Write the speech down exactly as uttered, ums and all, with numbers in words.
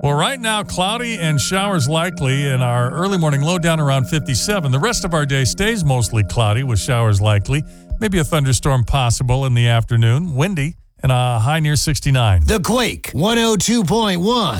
Well, right now, cloudy and showers likely, and our early morning low down around fifty-seven. The rest of our day stays mostly cloudy with showers likely. Maybe a thunderstorm possible in the afternoon. Windy and a high near sixty-nine. The Quake one oh two point one.